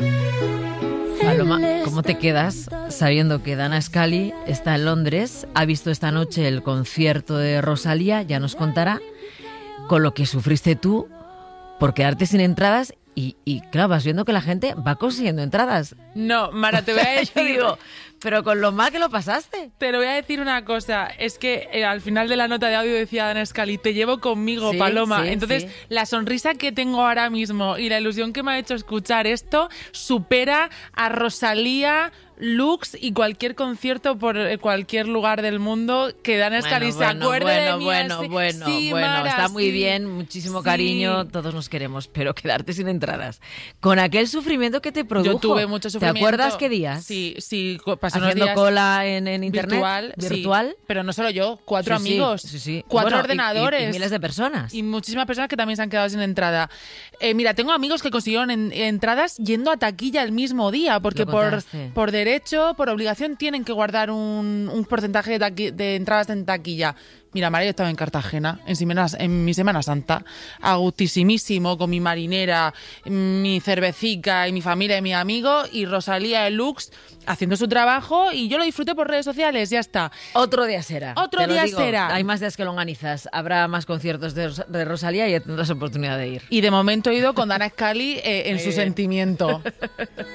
Paloma, ¿cómo te quedas sabiendo que Dana Scully está en Londres, ha visto esta noche el concierto de Rosalía, ya nos contará, con lo que sufriste tú por quedarte sin entradas y claro, vas viendo que la gente va consiguiendo entradas? No, Mara, te voy a decir... Yo digo, pero con lo mal que lo pasaste. Te lo voy a decir una cosa, es que al final de la nota de audio decía Dana Scully, te llevo conmigo, Sí, Paloma. sí, Entonces, sí. la sonrisa que tengo ahora mismo y la ilusión que me ha hecho escuchar esto supera a Rosalía, Lux y cualquier concierto por cualquier lugar del mundo que Dana Scully se acuerde de mí. Bueno, Sí, Mara, está muy sí. bien, muchísimo Sí. cariño, todos nos queremos, pero quedarte sin entradas. Con aquel sufrimiento que te produjo. Yo tuve mucho sufrimiento. ¿Te acuerdas qué días? Sí, pasé unos Haciendo días cola en internet. virtual. Sí. Pero no solo yo, 4 Sí, amigos, sí. 4 Bueno, ordenadores. y miles de personas. Y muchísimas personas que también se han quedado sin entrada. Mira, tengo amigos que consiguieron entradas yendo a taquilla el mismo día, porque Lo contaste. por derecho, por obligación, tienen que guardar un porcentaje de entradas en taquilla. Mira, María, yo estaba en Cartagena en mi Semana Santa, a gustísimísimo, con mi marinera, mi cervecica y mi familia y mi amigo, y Rosalía de Lux haciendo su trabajo, y yo lo disfruté por redes sociales, ya está. Otro día será. Otro Te lo día digo, será. Hay más días que longanizas. Habrá más conciertos de Rosalía y ya tendrás oportunidad de ir. Y de momento he ido con Dana Scully en su bien. sentimiento.